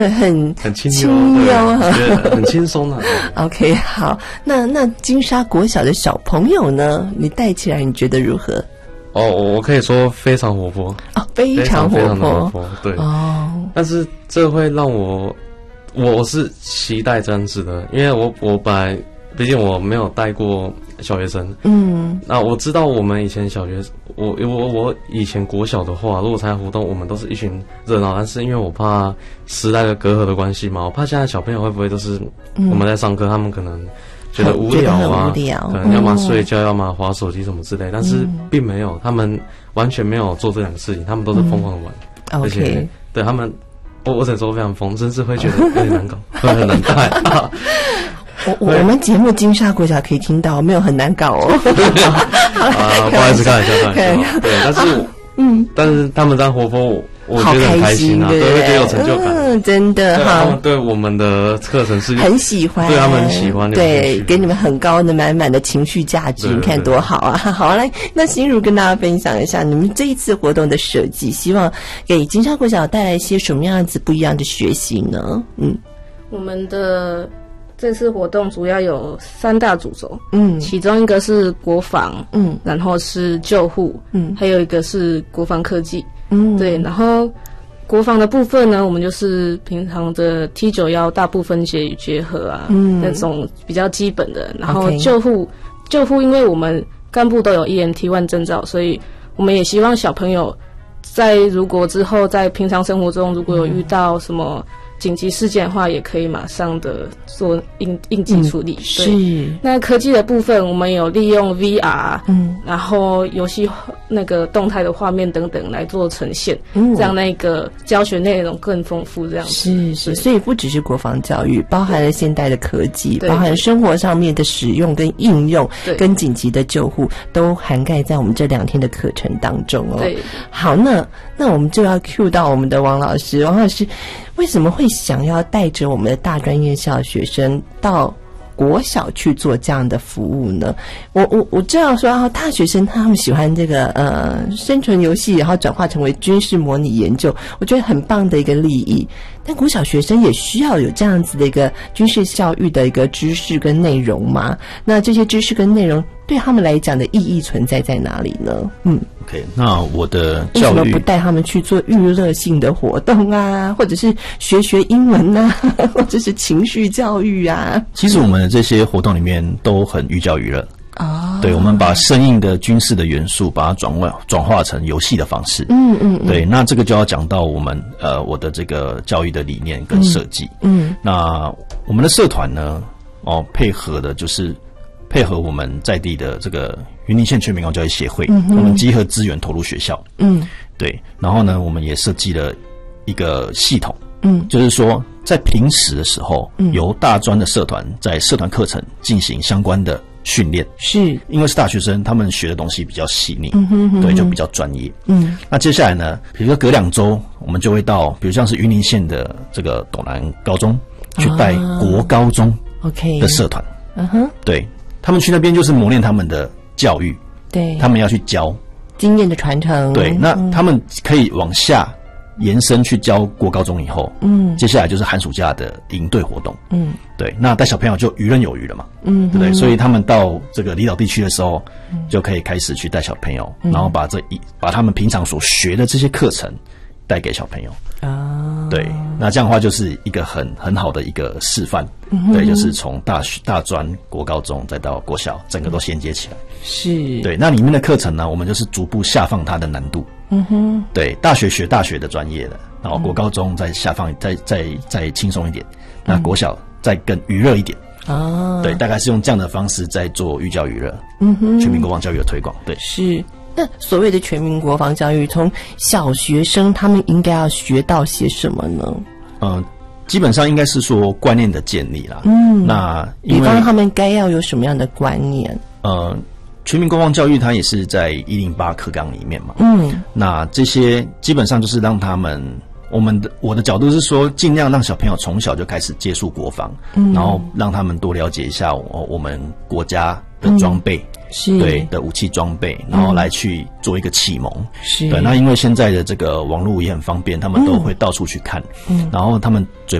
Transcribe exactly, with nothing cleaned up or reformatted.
很很轻轻悠，觉得很轻松的。 OK， 好，那那金沙国小的小朋友呢？你带起来你觉得如何？ 哦，我可以说非常活泼哦，非常活泼， 非常活泼，对哦。 但是这会让我，我是期待这样子的，因为我我本来毕竟我没有带过小学生，嗯，那我知道我们以前小学，我我我以前国小的话，如果参加活动，我们都是一群热闹，但是因为我怕时代的隔阂的关系嘛，我怕现在小朋友会不会都是我们在上课，嗯、他们可能觉得无聊啊， 无聊可能要么睡觉，嗯、要么滑手机什么之类，但是并没有，他们完全没有做这两个事情，他们都是疯狂的玩， 嗯、 而且 okay. 对他们，我我只能说非常疯，甚至会觉得有点难搞，会很难带。啊我我们节目金沙国小可以听到，没有很难搞哦。 啊，不好意思，开玩笑，开玩笑。对，但是嗯，但是他们这样活泼，我我觉得很开心啊，对，会觉得有成就感。 嗯，真的哈。 他们对我们的课程是很喜欢， 对他们很喜欢， 对，给你们很高的满满的情绪价值，你看多好啊！好，来，那心如跟大家分享一下你们这一次活动的设计，希望给金沙国小带来一些什么样子不一样的学习呢？嗯， 我们的。这次活动主要有三大主轴， 嗯， 其中一个是国防， 嗯， 然后是救护， 嗯， 还有一个是国防科技， 嗯， 对，然后国防的部分呢，我们就是平常的 T 九十一大部分解与结合啊， 嗯， 那种比较基本的，然后救护， okay. 救护，因为我们干部都有 E M T 一证照，所以我们也希望小朋友在如果之后在平常生活中如果有遇到什么。紧急事件的话，也可以马上的做应应急处理。 嗯、是。 那科技的部分，我们有利用 V R， 嗯， 然后游戏那个动态的画面等等来做呈现， 嗯， 让那个教学内容更丰富。这样子是是，所以不只是国防教育，包含了现代的科技， 包含生活上面的使用跟应用，跟紧急的救护，都涵盖在我们这两天的课程当中哦。 对， 好，那那我们就要 cue 到我们的王老师，王老师。为什么会想要带着我们的大专院校学生到国小去做这样的服务呢？我我我知道说啊，大学生他们喜欢这个呃生存游戏，然后转化成为军事模拟研究，我觉得很棒的一个利益。但国小学生也需要有这样子的一个军事教育的一个知识跟内容嘛？那这些知识跟内容对他们来讲的意义存在在哪里呢？嗯 ，OK， 那我的教育为什么不带他们去做娱乐性的活动啊，或者是学学英文啊，或者是情绪教育啊？ 其实我们的这些活动里面都很寓教于乐。 哦， 对，我们把生硬的军事的元素，把它转化转化成游戏的方式。 嗯嗯嗯， 对，那这个就要讲到我们呃我的这个教育的理念跟设计。 嗯，嗯那我们的社团呢，哦，配合的就是配合我们在地的这个云林县全民高教育协会， 嗯， 我们集合资源投入学校。 嗯， 对，然后呢，我们也设计了一个系统。 嗯， 就是说，在平时的时候， 嗯， 由大专的社团在社团课程进行相关的训练， 是因为是大学生，他们学的东西比较细腻， 嗯哼哼哼， 对，就比较专业。 嗯， 那接下来呢，比如说隔两周，我们就会到，比如像是云林县的这个斗南高中去带国高中 OK 的社团， 嗯哼， 对他们去那边就是磨练他们的教育， 对， 他们要去教经验的传承， 对，那他们可以往下延伸去教国高中以后， 嗯， 接下来就是寒暑假的营队活动， 嗯， 对，那带小朋友就游刃有余了嘛， 嗯， 对不对？所以他们到这个离岛地区的时候，嗯，就可以开始去带小朋友， 嗯， 然后把这一把他们平常所学的这些课程带给小朋友啊， 对，那这样的话就是一个很很好的一个示范， 嗯， 对，就是从大学、大专、国高中再到国小，整个都衔接起来， 是， 对。那里面的课程呢，我们就是逐步下放它的难度。 嗯哼， 对，大学学大学的专业的，然后国高中再下放，再再再轻松一点，那国小再更娱乐一点。 啊， 对，大概是用这样的方式在做寓教于乐， 嗯哼， 全民国防教育的推广。对， 是。那所谓的全民国防教育，从小学生他们应该要学到些什么呢？ 呃，基本上应该是说观念的建立啦。 嗯， 那比方他们该要有什么样的观念？ 呃。全民国防教育它也是在一零八课纲里面嘛， 嗯， 那这些基本上就是让他们，我们的我的角度是说，尽量让小朋友从小就开始接触国防， 嗯， 然后让他们多了解一下我我们国家的装备， 是对的武器装备，然后来去做一个启蒙。 是对，那因为现在的这个网络也很方便，他们都会到处去看，嗯，然后他们嘴